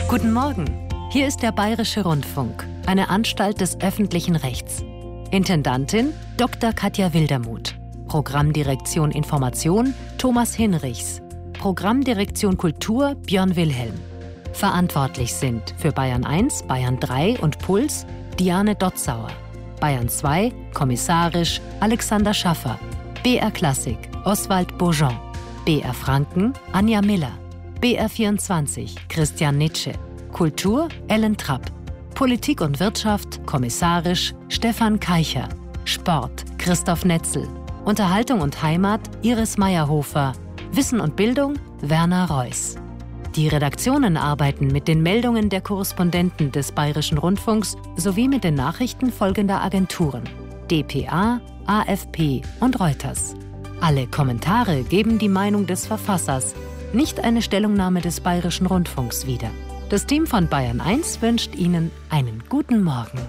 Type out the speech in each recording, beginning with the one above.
Guten Morgen, hier ist der Bayerische Rundfunk, eine Anstalt des öffentlichen Rechts. Intendantin Dr. Katja Wildermuth. Programmdirektion Information Thomas Hinrichs. Programmdirektion Kultur Björn Wilhelm. Verantwortlich sind für Bayern 1, Bayern 3 und Puls Diane Dotzauer. Bayern 2, kommissarisch Alexander Schaffer. BR Klassik Oswald Bourgeon. BR Franken Anja Miller. BR 24 Christian Nitsche. Kultur Ellen Trapp. Politik und Wirtschaft kommissarisch Stefan Keicher. Sport Christoph Netzel. Unterhaltung und Heimat Iris Meyerhofer. Wissen und Bildung Werner Reuss. Die Redaktionen arbeiten mit den Meldungen der Korrespondenten des Bayerischen Rundfunks sowie mit den Nachrichten folgender Agenturen: dpa, AFP und Reuters. Alle Kommentare geben die Meinung des Verfassers, nicht eine Stellungnahme des Bayerischen Rundfunks wider. Das Team von Bayern 1 wünscht Ihnen einen guten Morgen.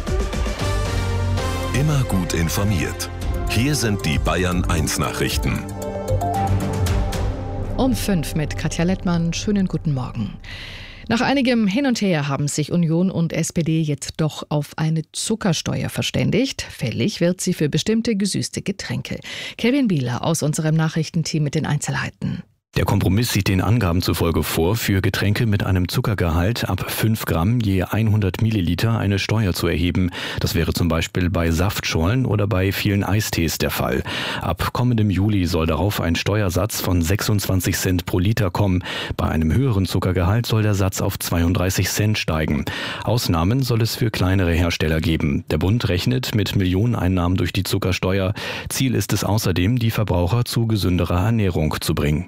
Immer gut informiert. Hier sind die Bayern 1 Nachrichten. Um 5 mit Katja Lettmann. Schönen guten Morgen. Nach einigem Hin und Her haben sich Union und SPD jetzt doch auf eine Zuckersteuer verständigt. Fällig wird sie für bestimmte gesüßte Getränke. Kevin Bieler aus unserem Nachrichtenteam mit den Einzelheiten. Der Kompromiss sieht den Angaben zufolge vor, für Getränke mit einem Zuckergehalt ab 5 Gramm je 100 Milliliter eine Steuer zu erheben. Das wäre zum Beispiel bei Saftschorlen oder bei vielen Eistees der Fall. Ab kommendem Juli soll darauf ein Steuersatz von 26 Cent pro Liter kommen. Bei einem höheren Zuckergehalt soll der Satz auf 32 Cent steigen. Ausnahmen soll es für kleinere Hersteller geben. Der Bund rechnet mit Millioneneinnahmen durch die Zuckersteuer. Ziel ist es außerdem, die Verbraucher zu gesünderer Ernährung zu bringen.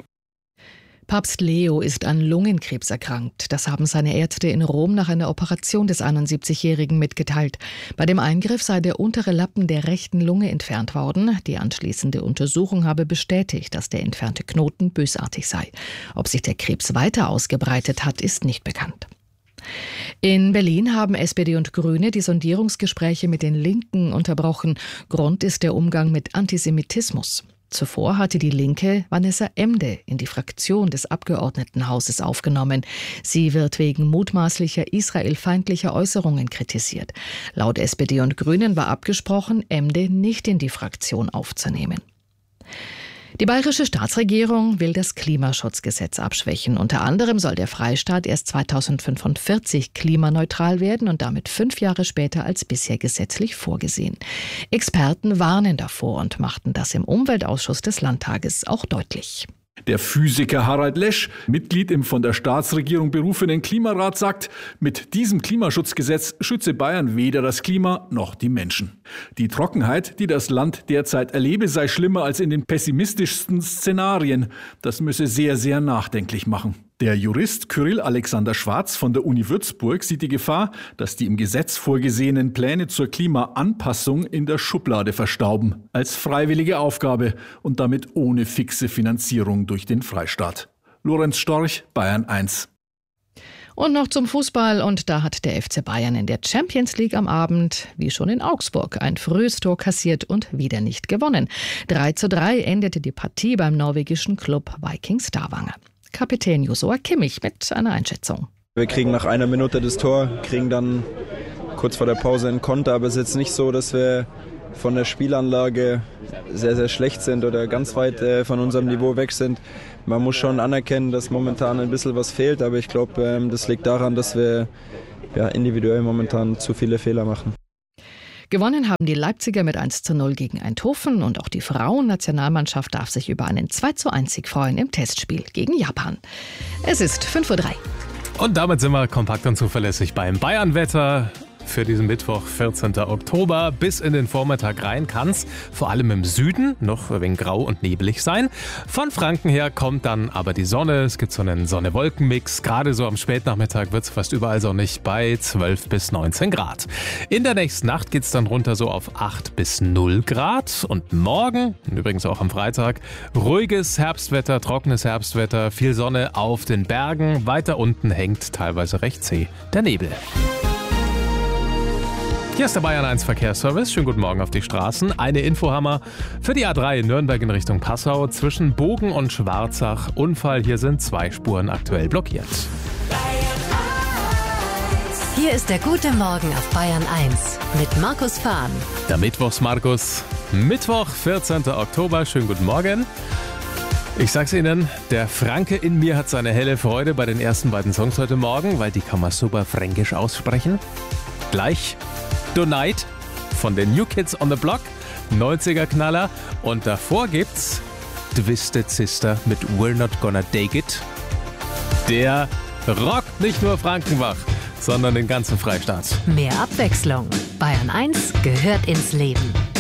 Papst Leo ist an Lungenkrebs erkrankt. Das haben seine Ärzte in Rom nach einer Operation des 71-Jährigen mitgeteilt. Bei dem Eingriff sei der untere Lappen der rechten Lunge entfernt worden. Die anschließende Untersuchung habe bestätigt, dass der entfernte Knoten bösartig sei. Ob sich der Krebs weiter ausgebreitet hat, ist nicht bekannt. In Berlin haben SPD und Grüne die Sondierungsgespräche mit den Linken unterbrochen. Grund ist der Umgang mit Antisemitismus. Zuvor hatte die Linke Vanessa Emde in die Fraktion des Abgeordnetenhauses aufgenommen. Sie wird wegen mutmaßlicher israelfeindlicher Äußerungen kritisiert. Laut SPD und Grünen war abgesprochen, Emde nicht in die Fraktion aufzunehmen. Die bayerische Staatsregierung will das Klimaschutzgesetz abschwächen. Unter anderem soll der Freistaat erst 2045 klimaneutral werden und damit 5 Jahre später als bisher gesetzlich vorgesehen. Experten warnen davor und machten das im Umweltausschuss des Landtages auch deutlich. Der Physiker Harald Lesch, Mitglied im von der Staatsregierung berufenen Klimarat, sagt, mit diesem Klimaschutzgesetz schütze Bayern weder das Klima noch die Menschen. Die Trockenheit, die das Land derzeit erlebe, sei schlimmer als in den pessimistischsten Szenarien. Das müsse sehr, sehr nachdenklich machen. Der Jurist Kyrill Alexander Schwarz von der Uni Würzburg sieht die Gefahr, dass die im Gesetz vorgesehenen Pläne zur Klimaanpassung in der Schublade verstauben, als freiwillige Aufgabe und damit ohne fixe Finanzierung durch den Freistaat. Lorenz Storch, Bayern 1. Und noch zum Fußball, und da hat der FC Bayern in der Champions League am Abend, wie schon in Augsburg, ein frühes Tor kassiert und wieder nicht gewonnen. 3:3 endete die Partie beim norwegischen Club Viking Stavanger. Kapitän Joshua Kimmich mit einer Einschätzung. Wir kriegen nach einer Minute das Tor, kriegen dann kurz vor der Pause einen Konter, aber es ist jetzt nicht so, dass wir von der Spielanlage sehr, sehr schlecht sind oder ganz weit von unserem Niveau weg sind. Man muss schon anerkennen, dass momentan ein bisschen was fehlt, aber ich glaube, das liegt daran, dass wir individuell momentan zu viele Fehler machen. Gewonnen haben die Leipziger mit 1:0 gegen Eindhoven und auch die Frauennationalmannschaft darf sich über einen 2:1-Sieg freuen im Testspiel gegen Japan. Es ist 5:03 Uhr. Und damit sind wir kompakt und zuverlässig beim Bayern-Wetter. Für diesen Mittwoch, 14. Oktober, bis in den Vormittag rein kann es vor allem im Süden noch ein wenig grau und nebelig sein. Von Franken her kommt dann aber die Sonne. Es gibt so einen Sonne-Wolken-Mix. Gerade so am Spätnachmittag wird es fast überall sonnig bei 12 bis 19 Grad. In der nächsten Nacht geht es dann runter so auf 8 bis 0 Grad. Und morgen, und übrigens auch am Freitag, ruhiges Herbstwetter, trockenes Herbstwetter, viel Sonne auf den Bergen. Weiter unten hängt teilweise recht zäh der Nebel. Hier ist der Bayern 1 Verkehrsservice. Schönen guten Morgen auf die Straßen. Eine Info haben wir für die A3 Nürnberg in Richtung Passau. Zwischen Bogen und Schwarzach Unfall. Hier sind 2 Spuren aktuell blockiert. Bayern 1. Hier ist der gute Morgen auf Bayern 1 mit Markus Fahn. Der Mittwochs-Markus. Mittwoch, 14. Oktober. Schönen guten Morgen. Ich sag's Ihnen, der Franke in mir hat seine helle Freude bei den ersten beiden Songs heute Morgen, weil die kann man super fränkisch aussprechen. Gleich Tonight von den New Kids on the Block, 90er-Knaller. Und davor gibt's Twisted Sister mit We're Not Gonna Take It. Der rockt nicht nur Frankenbach, sondern den ganzen Freistaat. Mehr Abwechslung. Bayern 1 gehört ins Leben.